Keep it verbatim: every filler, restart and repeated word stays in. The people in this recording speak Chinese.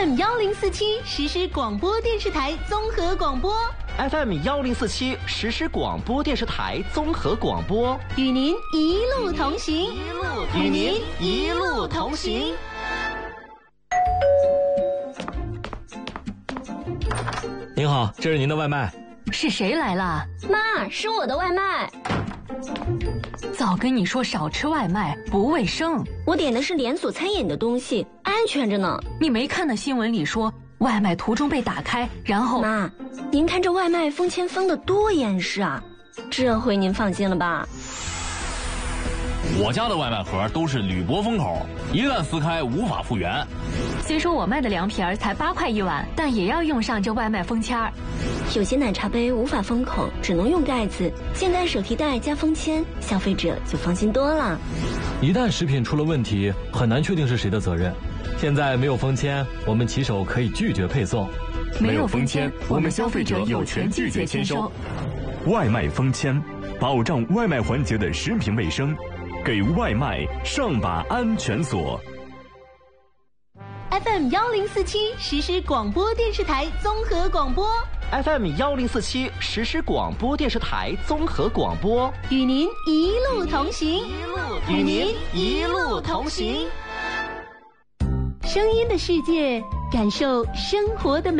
M 幺零四七实时广播电视台综合广播 F M 幺零四七实时广播电视台综合广播， 与您一路同行， 与您一路同行。 您好，这是您的外卖。 是谁来了？ 妈，是我的外卖。 早跟你说少吃外卖，不卫生。 我点的是连锁餐饮的东西，安全着呢。 你没看那新闻里说外卖途中被打开，然后…… 妈，您看这外卖封签封的多严实啊，这回您放心了吧？ 我家的外卖盒都是铝箔封口，一旦撕开无法复原。 虽说我卖的凉皮儿才八块一碗，但也要用上这外卖封签儿。 有些奶茶杯无法封口，只能用盖子，现在手提袋加封签，消费者就放心多了。 一旦食品出了问题，很难确定是谁的责任。现在没有封签，我们骑手可以拒绝配送。 没有封签，我们消费者有权拒绝签收。 外卖封签，保障外卖环节的食品卫生，给外卖上把安全锁。 F M 幺零四七实时广播电视台综合广播 F M 幺零四七实时广播电视台综合广播， 与您一路同行， 与您一路同行。 声音的世界，感受生活的美。